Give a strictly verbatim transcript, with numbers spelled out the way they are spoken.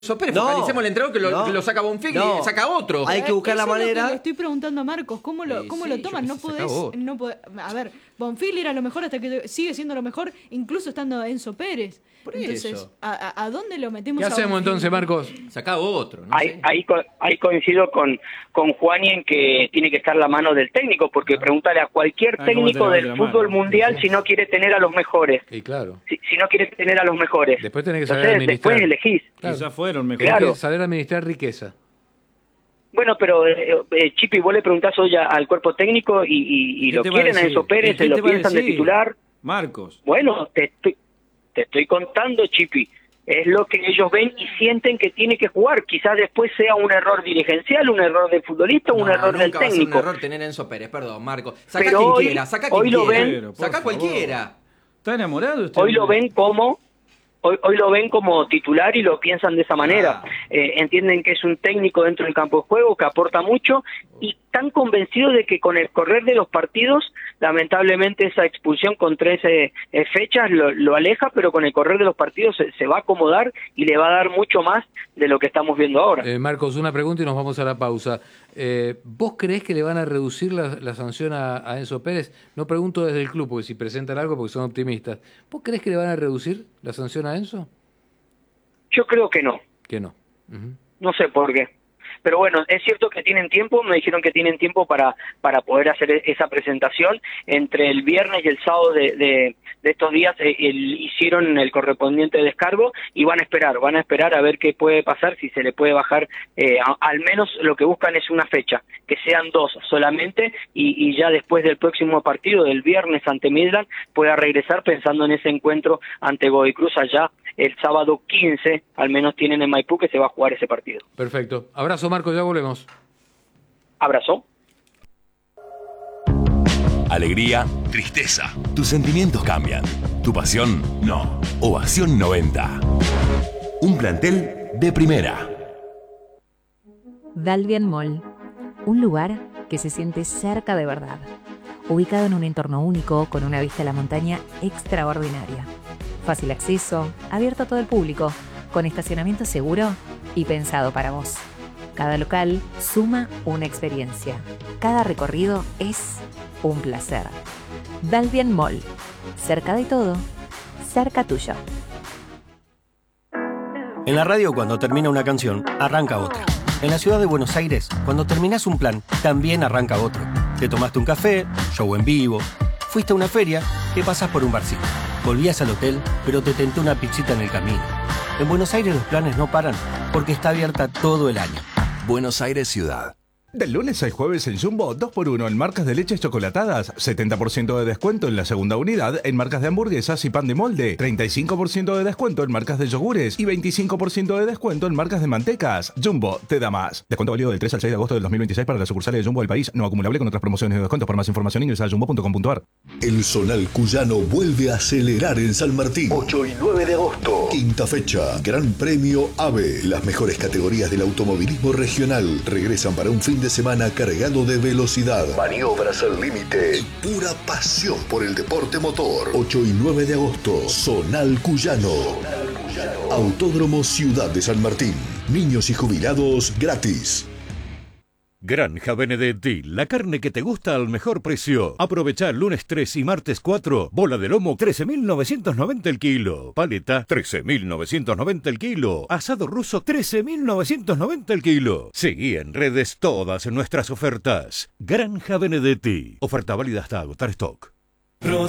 Sopere, No, focalicemos el entrenador que lo, no, que lo saca Bonfigli no. y saca otro. Hay que buscar Eso la es lo que manera. le estoy preguntando a Marcos, ¿cómo lo, Sí, cómo sí, lo yo toman? qué No sé, se podés, acabó. no podés, a ver, Bonfigli era lo mejor hasta que sigue siendo lo mejor, incluso estando Enzo Pérez. Por Entonces, eso. ¿a, a, a dónde lo metemos? ¿Qué a hacemos Bonfigli? entonces, Marcos? Saca otro, no Ahí, sé. ahí, co- ahí coincido con, con Juani en que tiene que estar la mano del técnico, porque pregúntale a cualquier Ah, ¿cómo te técnico levanta del la fútbol mano? mundial Sí, si no quiere tener a los mejores. Y claro. Si, si no quiere tener a los mejores. Después tenés que saber Entonces, administrar. después elegís. Claro. Quizás fueron mejores. Claro. Hay que saber administrar riqueza. Bueno, pero eh, eh, Chipi, vos le preguntás hoy a- al cuerpo técnico y, y, y ¿Qué lo te va a quieren a decir? Enzo Pérez, ¿Y se qué lo te va a piensan de decir? titular. Marcos. Bueno, te estoy, te estoy contando, Chipi. Es lo que ellos ven y sienten que tiene que jugar. Quizás después sea un error dirigencial, un error del futbolista, un No, error del nunca va a ser técnico. un error tener a Enzo Pérez, perdón, Marco. Saca Pero quien hoy- quiera, saca hoy quien lo quiera. ven- Pero, por Saca favor. cualquiera. ¿Está enamorado usted? Hoy lo ven como hoy, hoy lo ven como titular y lo piensan de esa manera. Ah. Eh, entienden que es un técnico dentro del campo de juego que aporta mucho y están convencidos de que con el correr de los partidos, lamentablemente esa expulsión con trece eh, fechas lo, lo aleja, pero con el correr de los partidos se, se va a acomodar y le va a dar mucho más de lo que estamos viendo ahora. Eh, Marcos, una pregunta y nos vamos a la pausa. Eh, ¿Vos creés que le van a reducir la, la sanción a, a Enzo Pérez? No pregunto desde el club, porque si presentan algo, porque son optimistas. ¿Vos creés que le van a reducir la sanción a Enzo? Yo creo que no. Que no. Ujú. No sé por qué. Pero bueno, es cierto que tienen tiempo, me dijeron que tienen tiempo para, para poder hacer e- esa presentación. Entre el viernes y el sábado de, de, de estos días eh, el- hicieron el correspondiente descargo y van a esperar, van a esperar a ver qué puede pasar, si se le puede bajar, eh, a- al menos lo que buscan es una fecha, que sean dos solamente y, y ya después del próximo partido, del viernes ante Midland, pueda regresar pensando en ese encuentro ante Godoy Cruz allá el sábado quince, al menos tienen en Maipú que se va a jugar ese partido. Perfecto. Abrazo, Marcos, ya volvemos. Abrazo. Alegría, tristeza. Tus sentimientos cambian. Tu pasión, no. Ovación noventa. Un plantel de primera. Dalvian Mall, un lugar que se siente cerca de verdad, ubicado en un entorno único con una vista a la montaña extraordinaria. Fácil acceso, abierto a todo el público, con estacionamiento seguro y pensado para vos. Cada local suma una experiencia. Cada recorrido es un placer. Dalvian Mall, cerca de todo, cerca tuyo. En la radio, cuando termina una canción, arranca otra. En la ciudad de Buenos Aires, cuando terminás un plan, también arranca otro. Te tomaste un café, show en vivo, fuiste a una feria, te pasás por un barcito. Volvías al hotel, pero te tentó una pizzita en el camino. En Buenos Aires los planes no paran, porque está abierta todo el año. Buenos Aires Ciudad. Del lunes al jueves en Jumbo, dos por uno en marcas de leches chocolatadas, setenta por ciento de descuento en la segunda unidad en marcas de hamburguesas y pan de molde, treinta y cinco por ciento de descuento en marcas de yogures y veinticinco por ciento de descuento en marcas de mantecas. Jumbo te da más. Descuento válido del tres al seis de agosto del dos mil veintiséis para las sucursales de Jumbo del país, no acumulable con otras promociones de descuentos. Por más información ingresa a jumbo punto com punto a r. El Zonal Cuyano vuelve a acelerar en San Martín. ocho y nueve de agosto. Quinta fecha. Gran Premio AVE. Las mejores categorías del automovilismo regional regresan para un fin de semana cargado de velocidad, maniobras al límite y pura pasión por el deporte motor. ocho y nueve de agosto. Zonal Cuyano. Autódromo Ciudad de San Martín. Niños y jubilados gratis. Granja Benedetti, la carne que te gusta al mejor precio. Aprovecha el lunes tres y martes cuatro. Bola de lomo, trece mil novecientos noventa el kilo. Paleta, trece mil novecientos noventa el kilo. Asado ruso, trece mil novecientos noventa el kilo. Seguí en redes todas nuestras ofertas. Granja Benedetti. Oferta válida hasta agotar stock.